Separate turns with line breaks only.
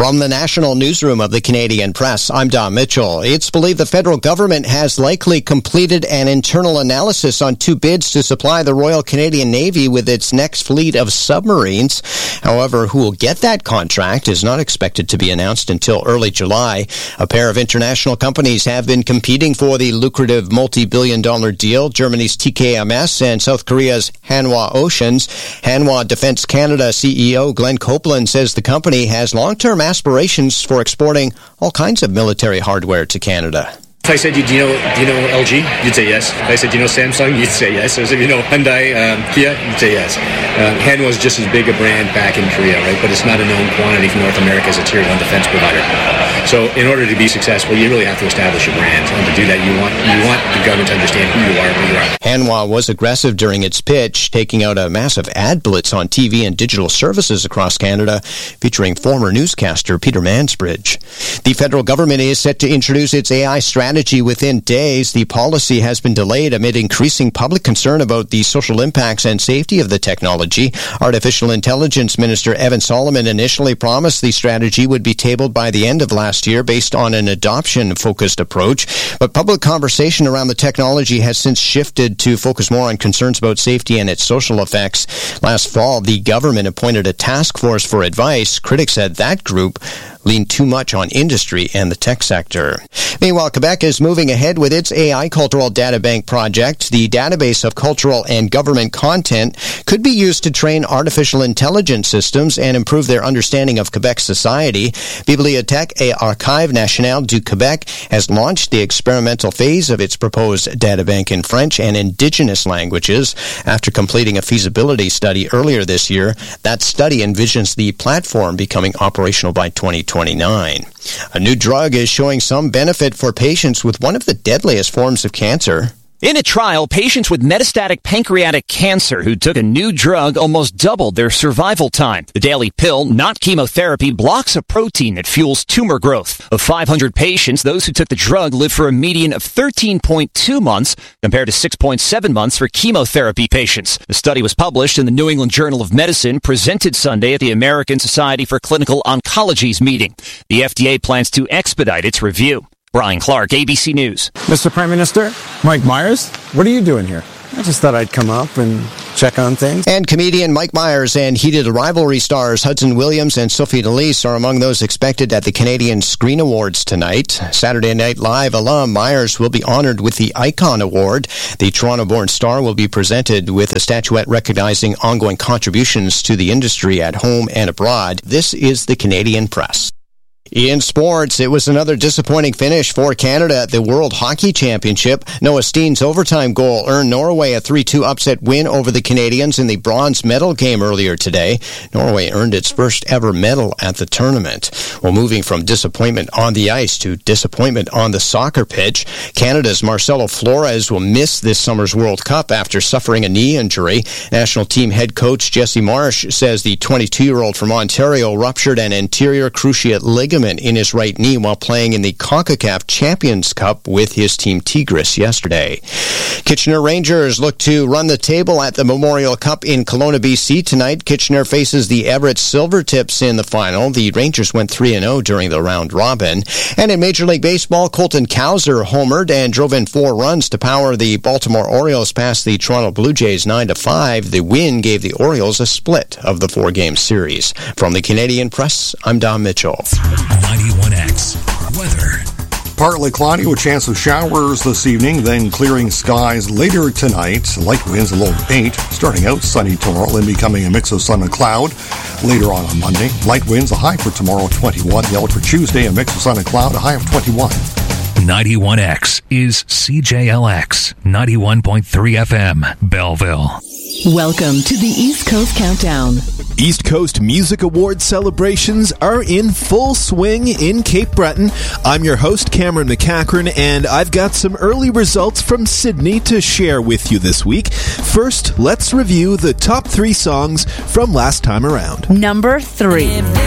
From the National Newsroom of the Canadian Press, I'm Don Mitchell. It's believed the federal government has likely completed an internal analysis on two bids to supply the Royal Canadian Navy with its next fleet of submarines. However, who will get that contract is not expected to be announced until early July. A pair of international companies have been competing for the lucrative multi-billion-dollar deal, Germany's TKMS and South Korea's Hanwha Oceans. Hanwha Defense Canada CEO Glenn Copeland says the company has long-term aspirations for exporting all kinds of military hardware to Canada.
If I said, do you know LG? You'd say yes. If I said, do you know Samsung? You'd say yes. If you know Hyundai, Kia, you'd say yes. Hanwha is just as big a brand back in Korea, right? But it's not a known quantity for North America as a Tier 1 defense provider. So in order to be successful, you really have to establish a brand. And to do that, you want the government to understand who you are and who you are.
Hanwha was aggressive during its pitch, taking out a massive ad blitz on TV and digital services across Canada, featuring former newscaster Peter Mansbridge. The federal government is set to introduce its AI strategy within days. The policy has been delayed amid increasing public concern about the social impacts and safety of the technology. Artificial Intelligence Minister Evan Solomon initially promised the strategy would be tabled by the end of last year based on an adoption-focused approach. But public conversation around the technology has since shifted to focus more on concerns about safety and its social effects. Last fall, the government appointed a task force for advice. Critics said that group lean too much on industry and the tech sector. Meanwhile, Quebec is moving ahead with its AI Cultural Data Bank project. The database of cultural and government content could be used to train artificial intelligence systems and improve their understanding of Quebec society. Bibliothèque et Archives Nationales du Québec has launched the experimental phase of its proposed databank in French and Indigenous languages. After completing a feasibility study earlier this year, that study envisions the platform becoming operational by 2029. A new drug is showing some benefit for patients with one of the deadliest forms of cancer.
In a trial, patients with metastatic pancreatic cancer who took a new drug almost doubled their survival time. The daily pill, not chemotherapy, blocks a protein that fuels tumor growth. Of 500 patients, those who took the drug lived for a median of 13.2 months compared to 6.7 months for chemotherapy patients. The study was published in the New England Journal of Medicine, presented Sunday at the American Society for Clinical Oncology's meeting. The FDA plans to expedite its review. Brian Clark, ABC News.
Mr. Prime Minister, Mike Myers, what are you doing here? I just thought I'd come up and check on things.
And comedian Mike Myers and heated rivalry stars Hudson Williams and Sophie D'Elise are among those expected at the Canadian Screen Awards tonight. Saturday Night Live alum Myers will be honored with the Icon Award. The Toronto-born star will be presented with a statuette recognizing ongoing contributions to the industry at home and abroad. This is the Canadian Press. In sports, it was another disappointing finish for Canada at the World Hockey Championship. Noah Steen's overtime goal earned Norway a 3-2 upset win over the Canadians in the bronze medal game earlier today. Norway earned its first ever medal at the tournament. Well, moving from disappointment on the ice to disappointment on the soccer pitch, Canada's Marcelo Flores will miss this summer's World Cup after suffering a knee injury. National team head coach Jesse Marsh says the 22-year-old from Ontario ruptured an anterior cruciate ligament in his right knee while playing in the CONCACAF Champions Cup with his team Tigres yesterday. Kitchener Rangers look to run the table at the Memorial Cup in Kelowna, BC tonight. Kitchener faces the Everett Silvertips in the final. The Rangers went 3-0 during the round robin. And in Major League Baseball, Colton Cowser homered and drove in 4 runs to power the Baltimore Orioles past the Toronto Blue Jays 9-5. The win gave the Orioles a split of the 4-game series. From the Canadian Press, I'm Don Mitchell.
91X weather.
Partly cloudy with chance of showers this evening, then clearing skies later tonight. Light winds a low of 8. Starting out sunny tomorrow, then becoming a mix of sun and cloud. Later on Monday, light winds, a high for tomorrow 21. The outlook for Tuesday, a mix of sun and cloud, a high of 21.
91X is CJLX 91.3 FM, Belleville.
Welcome to the East Coast Countdown.
East Coast Music Awards celebrations are in full swing in Cape Breton. I'm your host, Cameron McCachran, and I've got some early results from Sydney to share with you this week. First, let's review the top 3 songs from last time around.
Number 3.